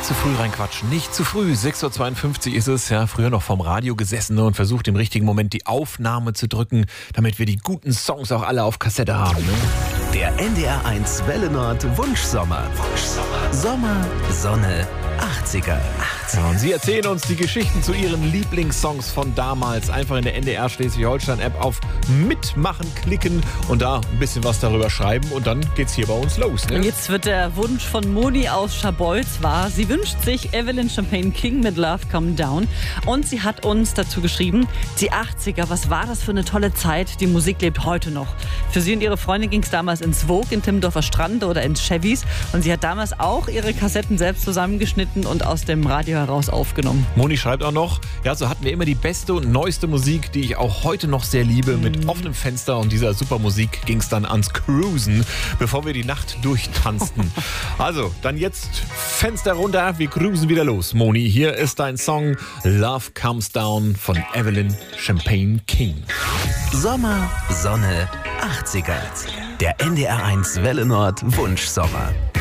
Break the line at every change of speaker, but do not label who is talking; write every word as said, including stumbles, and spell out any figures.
Nicht zu früh reinquatschen, nicht zu früh. sechs Uhr zweiundfünfzig ist es, ja, früher noch vorm Radio gesessen und versucht im richtigen Moment die Aufnahme zu drücken, damit wir die guten Songs auch alle auf Kassette haben. Ne?
Der N D R eins Welle Nord Wunschsommer. Wunschsommer. Sommer, Sonne, achtziger.
Ja, und Sie erzählen uns die Geschichten zu Ihren Lieblingssongs von damals. Einfach in der N D R Schleswig-Holstein-App auf Mitmachen klicken und da ein bisschen was darüber schreiben. Und dann geht's hier bei uns los. Ne?
Und jetzt wird der Wunsch von Moni aus Scharbeutz wahr. Sie wünscht sich Evelyn Champagne King mit Love Come Down. Und sie hat uns dazu geschrieben, die achtziger, was war das für eine tolle Zeit? Die Musik lebt heute noch. Für sie und ihre Freunde ging es damals ins Vogue in Timmendorfer Strand oder ins Chevys. Und sie hat damals auch ihre Kassetten selbst zusammengeschnitten und aus dem Radio heraus aufgenommen.
Moni schreibt auch noch, ja, so hatten wir immer die beste und neueste Musik, die ich auch heute noch sehr liebe. Mhm. Mit offenem Fenster und dieser super Musik ging es dann ans Cruisen, bevor wir die Nacht durchtanzten. Also, dann jetzt Fenster runter, wir cruisen wieder los. Moni, hier ist dein Song Love Comes Down von Evelyn Champagne King.
Sommer, Sonne, achtziger. Der N D R eins Welle Nord Wunschsommer.